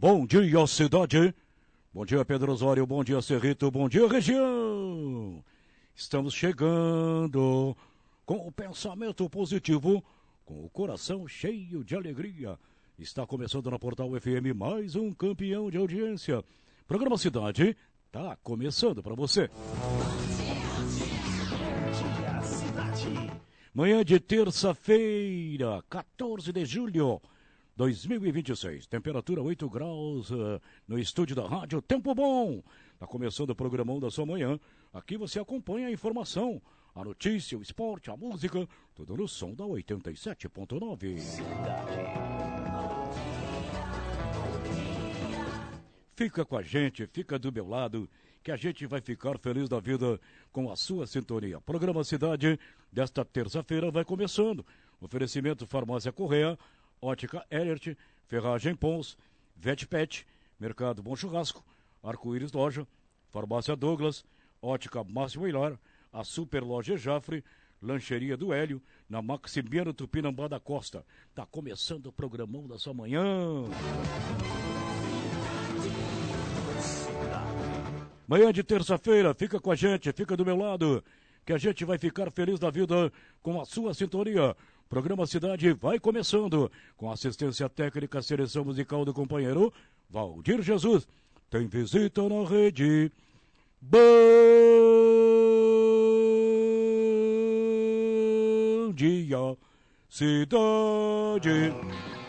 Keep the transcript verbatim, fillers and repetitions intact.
Bom dia, cidade. Bom dia, Pedro Osório. Bom dia, Cerrito. Bom dia, região. Estamos chegando com o pensamento positivo, com o coração cheio de alegria. Está começando na Portal F M mais um campeão de audiência. Programa Cidade está começando para você. Manhã de terça-feira, quatorze de julho de dois mil e vinte e seis. Temperatura oito graus uh, no estúdio da rádio. Tempo bom. Está começando o programão da sua manhã. Aqui você acompanha a informação, a notícia, o esporte, a música, tudo no som da oitenta e sete ponto nove. Fica com a gente, fica do meu lado, que a gente vai ficar feliz da vida com a sua sintonia. Programa Cidade desta terça-feira vai começando. Oferecimento Farmácia Correia, Ótica Elert, Ferragem Pons, Vetpet, Mercado Bom Churrasco, Arco-Íris Loja, Farmácia Douglas, Ótica Márcio Eilar, a Super Loja Jafre, Lancheria do Hélio, na Maximiano Tupinambá da Costa. Tá começando o programão da sua manhã. Manhã de terça-feira, fica com a gente, fica do meu lado, que a gente vai ficar feliz da vida com a sua sintonia. Programa Cidade vai começando, com assistência técnica, seleção musical do companheiro Valdir Jesus. Tem visita na rede. Bom dia, cidade.